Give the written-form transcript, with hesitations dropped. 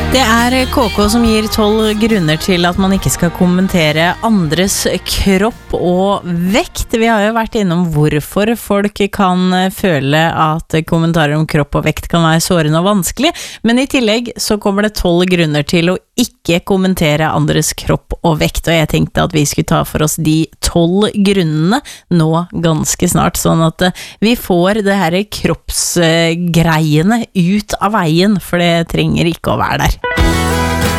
Det KK som gir 12 grunner til at man ikke skal kommentere andres kropp og vekt. Vi har jo vært innom hvorfor folk kan føle at kommentarer om kropp og vekt kan være sårende og vanskelig, men i tillegg så kommer det 12 grunner til å ikke kommentere andres kropp og vekt, og jeg tenkte at vi skulle ta for oss de 12 grunnene nå ganske snart, sånn at vi får det her kroppsgreiene ut av veien, for det trenger ikke å være der.